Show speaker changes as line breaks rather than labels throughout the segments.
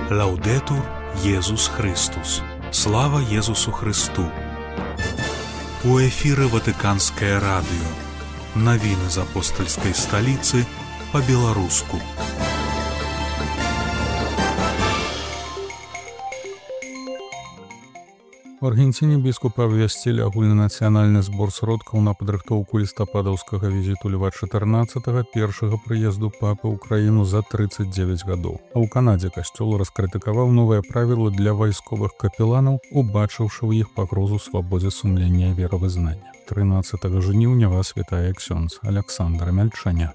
Лаўдэтур Езус Христус. Слава Езусу Христу. У эфіры Ватыканскае радыё. Навіны з апостальскай сталіцы па-беларуску.
У Аргенціне біскупы абвясцілі агульнанацыянальны збор сродкаў на падрыхтоўку лістападаўскага візіту Льва XIV, першага прыезду папы ў краіну за 39 гадоў. А ў Канадзе касцёл раскрытыкаваў новыя правілы для вайсковых капеланаў, убачыўшы ў іх пагрозу свабодзе сумлення і веравызнання. 13 жніўня вас вітае ксёндз Аляксандр Мяльчаня.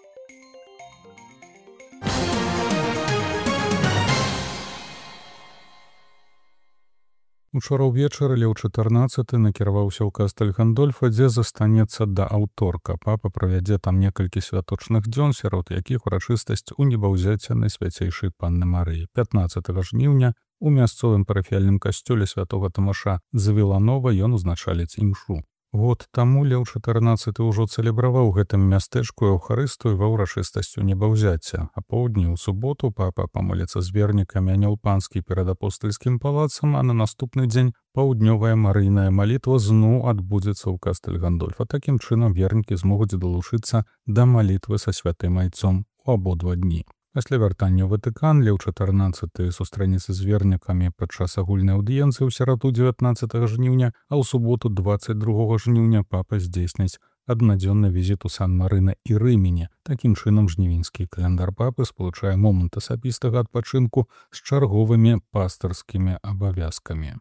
Учора ўвечары Леў XIV накіраваўся ў Кастэль Гандольфа, дзе застанецца да аўторка. Папа правядзе там некалькі святочных дзён, сярод якіх урачыстасць у небаўзяцця Найсвяцейшай Панны Марыі. 15 жніўня у мясцовым парафіяльным касцёле святога Тамаша з Віланова ён узначаліць імшу. Год таму Леў XIV ўжо цэлебраваў гэтым мястэчку эўхарыстыю ва ўрачыстасцю небаўзяцця. А поўдні ў суботу папа памоліцца з вернікамі Анёл-Панскі перад апостальскім палацам, а на наступны дзень паўднёвая марыйная малітва зноў адбудзецца ў Кастэль Гандольфа. Такім чынам вернікі змогуць далучыцца да малітвы са святым айцом у абодва дні. Пасля вяртання ў Ватыкан Леў XIV сустрэнецца з вернікамі падчас агульнай аўдыенцыі ў сераду 19 жніўня, а ў суботу 22 жніўня папа здзейсніць аднадзённы візіт у Сан-Марына і Рымені. Такім чынам жнівеньскі каляндар папы спалучае момант асабістага адпачынку з чарговымі пастырскімі абавязкамі.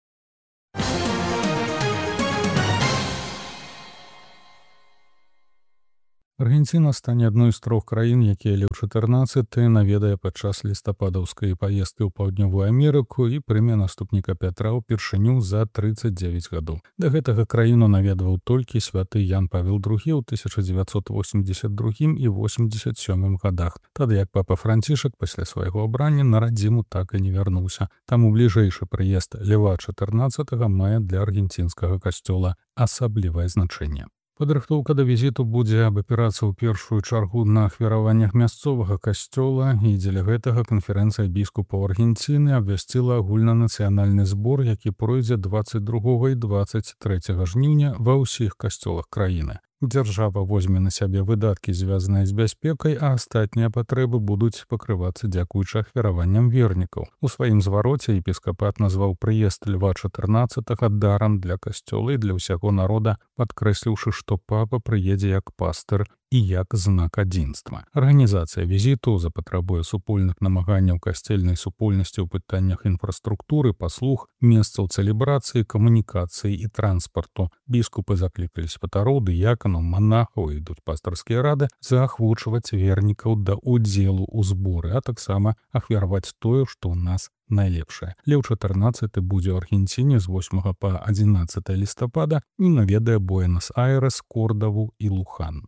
Аргенціна стане адной з 3 краін, якія Леў XIV наведае падчас лістападаўскай паездкі ў Паўднёвую Амерыку і прыме наступніка Пятра ўпершыню за 39 гадоў. Да гэтага краіну наведваў толькі святы Ян Павел II ў 1982 і 87 гадах, тады як папа Францішак пасля свайго абрання на радзіму так і не вярнуўся. Таму бліжэйшы прыезд Льва XIV мае для аргенцінскага касцёла асаблівае значэнне. Падрыхтоўка да візіту будзе абапірацца ў першую чаргу на ахвяраваннях мясцовага касцёла, і дзеля гэтага канферэнцыя біскупаў Аргенціны абвясціла агульнанацыянальны збор, які пройдзе 22 і 23 жніўня ва ўсіх касцёлах краіны. Дзяржава возьме на сябе выдаткі, звязаныя з бяспекай, а астатнія патрэбы будуць пакрывацца дзякуючы ахвяраванням вернікаў. У сваім звароце епіскапат назваў прыезд Льва XIV дарам для касцёла і для ўсяго народа, падкрэсліўшы, што папа прыедзе як пастыр і як знак адзінства. Арганізацыя візіту запатрабуе супольных намаганняў касцельнай супольнасці ў пытаннях інфраструктуры, паслуг, месцаў цэлебрацыі, камунікацыі і транспарту. Біскупы заклікалі святароў, дыяканаў, манахаў і духпастарскія рады заахвочваць вернікаў да ўдзелу ў зборы, а таксама ахвяраваць тое, што ў нас найлепшае. Леў XIV будзе ў Аргенціне з 8 па 11 лістапада і наведае Буэнос-Айрэс, Кордаву і Лухан.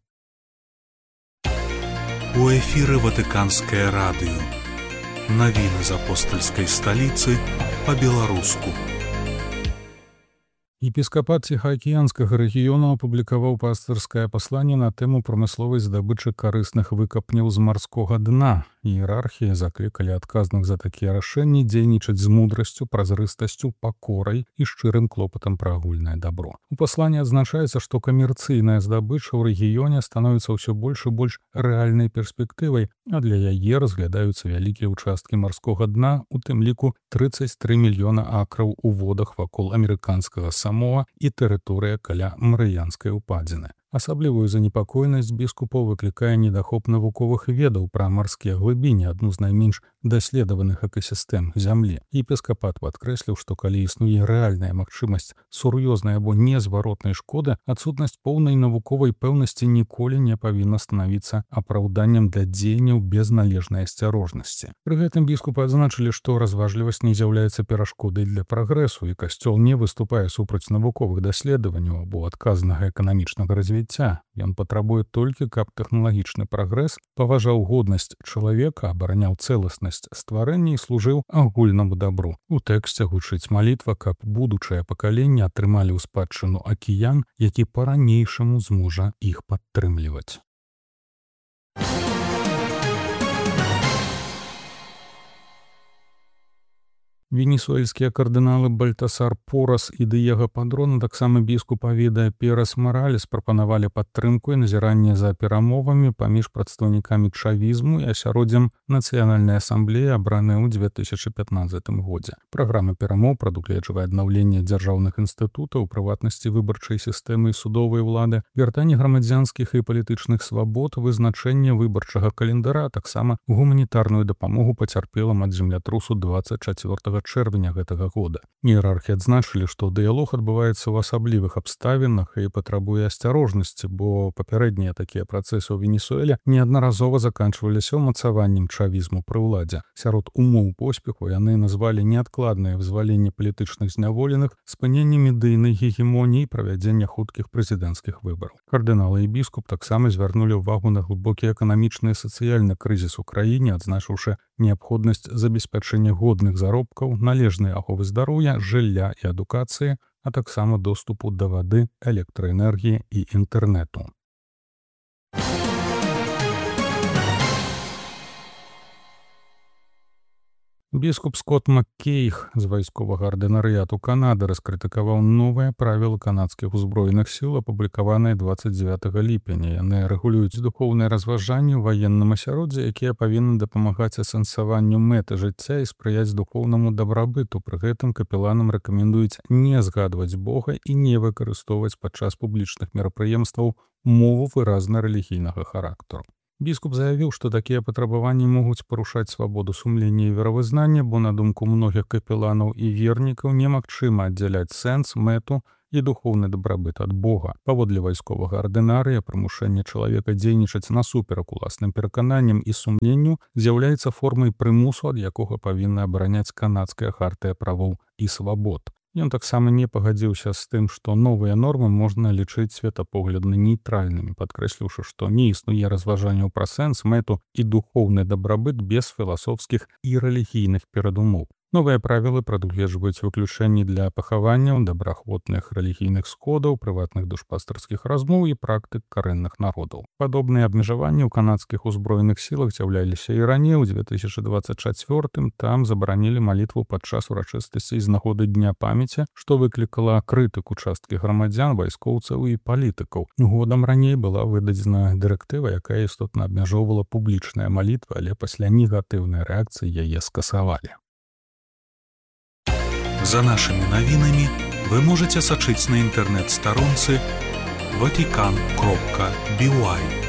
У эфіры Ватыканскае радыё. Навіны з апостальскай сталіцы па-беларуску.
Епіскапат Ціхаакіянскага рэгіёну апублікаваў пастырскае пасланне на тэму прамысловай здабычы карысных выкапняў з марскога дна. Іерархіі заклікалі адказных за такія рашэнні дзейнічаць з мудрасцю, празрыстасцю, пакорай і шчырым клопатам пра агульнае дабро. У пасланні адзначаецца, што камерцыйная здабыча ў рэгіёне становіцца ўсё больш і больш рэальнай перспектывай, а для яе разглядаюцца вялікія ўчасткі марскога дна, у тым ліку 33 мільёна акраў у водах вакол амерыканскага Самоа і тэрыторыя каля Марыянскай упадзіны. Асаблівую занепакоенасць біскупаў выклікае недахоп навуковых ведаў пра марскія глыбіні, адну з найменш даследаваных экасістэм зямлі. Епіскапат падкрэсліў, што калі існуе рэальная магчымасць сур'ёзнай або незваротнай шкоды, адсутнасць поўнай навуковай пэўнасці ніколі не павінна станавіцца апраўданнем для дзеянняў без належнай асцярожнасці. Пры гэтым біскупы адзначылі, што разважлівасць не з'яўляецца перашкодай для прагрэсу, і касцёл не выступае супраць навуковых даследаванняў або адказнага эканамічнага развіцця. Ён патрабуе толькі, каб тэхналагічны прагрэс паважаў годнасць чалавека, абараняў цэласнасць стварэння і служыў агульнаму дабру. У тэксце гучыць малітва, каб будучае пакаленне атрымалі ў спадчыну акіян, які па-ранейшаму зможа іх падтрымліваць. Венесуэльскія кардыналы Бальтасар Порас і Дыего Падрон, таксама біскуп Авіда Перес Моралес прапанавалі падтрымку і назіранне за перамовамі паміж прадстаўнікамі чавізму і асяроддзям Нацыянальнай асамблеі, абранай у 2015 годзе. Праграма перамоў прадугледжвае аднаўленне дзяржаўных інстытутаў, у прыватнасці выбарчай сістэмы і судовай улады, вяртанне грамадзянскіх і палітычных свабод, вызначэнне выбарчага календара, а таксама гуманітарную дапамогу пацярпелым ад землятрусу 24 чэрвеня гэтага года. Іерархі адзначылі, што дыялог адбываецца ў асаблівых абставінах і патрабуе асцярожнасці, бо папярэднія такія працэсы ў Венесуэле неаднаразова заканчваліся ўмацаваннем чавізму пры ўладзе. Сярод умоў поспеху яны назвалі неадкладнае вызваленне палітычных зняволеных, спыненне медыйнай гегемоніі і правядзення хуткіх прэзідэнцкіх выбараў. Кардыналы і біскуп таксама звярнулі ўвагу на глыбокі эканамічны і сацыяльны крызіс у краіне, адзначыўшы неабходнасць забеспячэння годных заробкаў, належнай аховы здароўя, жылля і адукацыі, а таксама доступу да вады, электраэнергіі і інтэрнэту. Біскуп Скот Маккейх з вайсковага ардынарыяту Канады раскрытыкаваў новыя правілы канадскіх узброеных сіл, апублікаваныя 29 ліпеня. Яны рэгулююць духоўныя разважанні ў ваенным асяроддзі, якія павінны дапамагаць асэнсаванню мэты жыцця і спрыяць духоўнаму дабрабыту. Пры гэтым капеланам рэкамендуюць не згадваць Бога і не выкарыстоўваць падчас публічных мерапрыемстваў мову выразна рэлігійнага характару. Біскуп заявіў, што такія патрабаванні могуць парушаць свабоду сумлення і веравызнання, бо на думку многіх капеланаў і вернікаў немагчыма аддзяляць сэнс, мэту і духоўны дабрабыт ад Бога. Паводле вайсковага ардынарыя, прымушэнне чалавека дзейнічаць насуперак уласным перакананням і сумленню з'яўляецца формай прымусу, ад якога павінна абараняць канадская хартыя правоў і свабод. Ён таксама не пагадзіўся з тым, што новыя нормы можна лічыць светапоглядна нейтральнымі, падкрэсліўшы, што не існуе разважанняў пра сэнс, мэту і духоўны дабрабыт без філасофскіх і рэлігійных перадумоў. Новыя правілы прадугледжваюць выключэнні для пахаванняў, добраахвотных рэлігійных сходаў, прыватных душпастарскіх размоў і практык карэнных народаў. Падобныя абмежаванні ў канадскіх узброеных сілах з'яўляліся і раней. У 2024 там забаранілі малітву падчас урачыстасцей з нагоды Дня памяці, што выклікала крытыку часткі грамадзян, вайскоўцаў і палітыкаў. Годам раней была выдадзена дырэктыва, якая істотна абмяжоўвала публічныя малітвы, але пасля негатыўнай рэакцыі яе скасавалі.
За нашими новинами вы можете сочить на интернет-сторонце vatican.by.